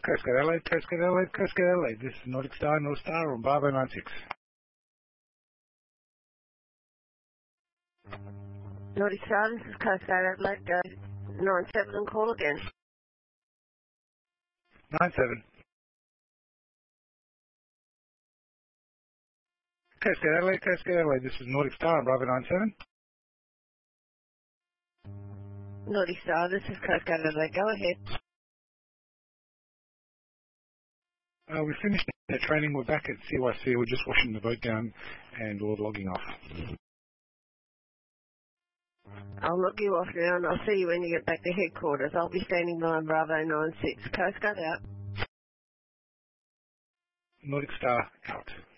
Coast Guard Adelaide, Coast Guard Adelaide, Coast Guard Adelaide. This is Nordic Star on Bravo 96. Nordic Star, this is Coast Guard Adelaide, 97 and call again. 97. Coast Guard Adelaide, Coast Guard Adelaide. This is Nordic Star on Bravo 97. Nordic Star, this is Coast Guard Adelaide, go ahead. We finished the training. We're back at CYC. We're just washing the boat down and we're logging off. I'll log you off now and I'll see you when you get back to headquarters. I'll be standing by on Bravo 96. Coast Guard out. Nordic Star out.